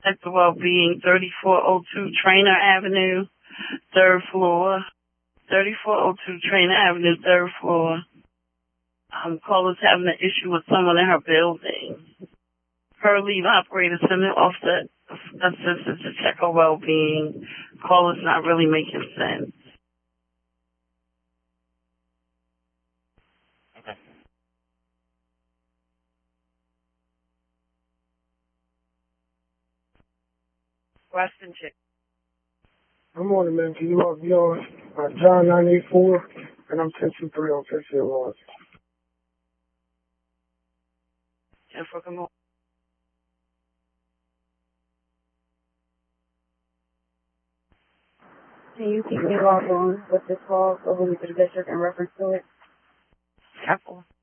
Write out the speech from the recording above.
At the Wellbeing, 3402 Trainer Avenue, 3rd floor. 3402 Trainer Avenue, 3rd floor. Caller's having an issue with someone in her building. Her lead operator sent an offset assistant to check her well-being. Caller's not really making sense. Okay. Weston Chick. Good morning, man. Can you log me on John 984 and I'm 1023 on 50 Lawrence. Jennifer, come on. Can you keep me logged on with this call over to the district in reference to it? Careful.